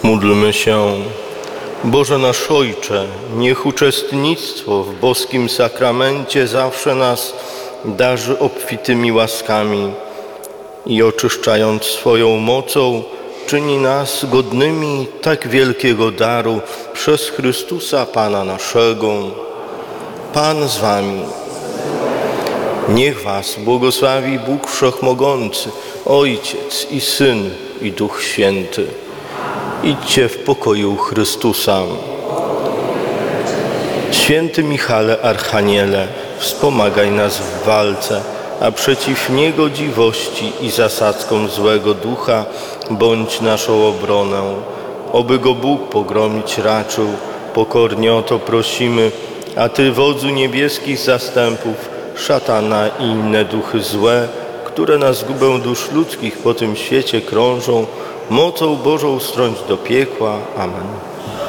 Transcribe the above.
Módlmy się. Boże nasz Ojcze, niech uczestnictwo w boskim sakramencie zawsze nas darzy obfitymi łaskami i oczyszczając swoją mocą czyni nas godnymi tak wielkiego daru przez Chrystusa Pana naszego. Pan z wami. Niech was błogosławi Bóg Wszechmogący, Ojciec i Syn i Duch Święty. Idźcie w pokoju Chrystusa. Święty Michale Archaniele, wspomagaj nas w walce, a przeciw niegodziwości i zasadzkom złego ducha bądź naszą obronę. Oby go Bóg pogromić raczył, pokornie o to prosimy, a Ty, wodzu niebieskich zastępów, szatana i inne duchy złe, które na zgubę dusz ludzkich po tym świecie krążą, mocą Bożą strąć do piekła. Amen.